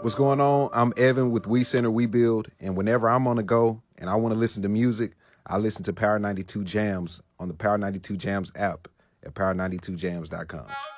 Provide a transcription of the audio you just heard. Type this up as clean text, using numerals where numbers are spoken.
What's going on? I'm Evan with We Center, We Build, and whenever I'm on the go and I want to listen to music, I listen to Power 92 Jams on the Power 92 Jams app at power92jams.com.